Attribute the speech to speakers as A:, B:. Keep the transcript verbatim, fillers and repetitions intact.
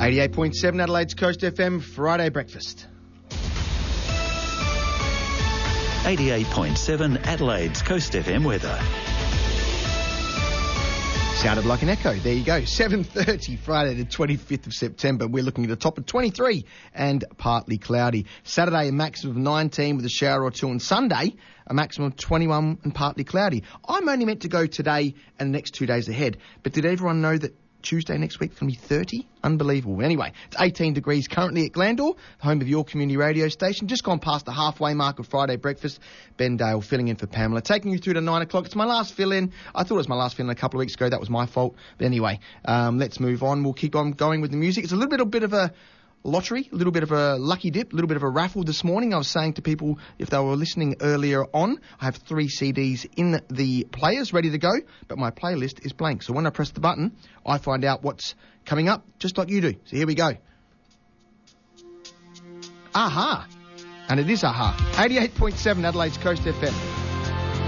A: eighty-eight point seven Adelaide's Coast F M, Friday breakfast.
B: eighty-eight point seven Adelaide's Coast F M weather.
A: Sounded like an echo. There you go. seven thirty, Friday the twenty-fifth of September. We're looking at a top of twenty-three and partly cloudy. Saturday, a maximum of nineteen with a shower or two. On Sunday, a maximum of twenty-one and partly cloudy. I'm only meant to go today and the next two days ahead. But did everyone know that Tuesday next week is going to be thirty? Unbelievable. Anyway, it's eighteen degrees currently at Glandore, the home of your community radio station. Just gone past the halfway mark of Friday breakfast. Ben Dale filling in for Pamela. Taking you through to nine o'clock. It's my last fill-in. I thought it was my last fill-in a couple of weeks ago. That was my fault. But anyway, um, let's move on. We'll keep on going with the music. It's a little bit, a bit of a lottery, a little bit of a lucky dip, a little bit of a raffle this morning. I was saying to people, if they were listening earlier on, I have three C Ds in the players ready to go, but my playlist is blank. So when I press the button, I find out what's coming up, just like you do. So here we go. Aha. And it is Aha. eighty-eight point seven Adelaide's Coast F M.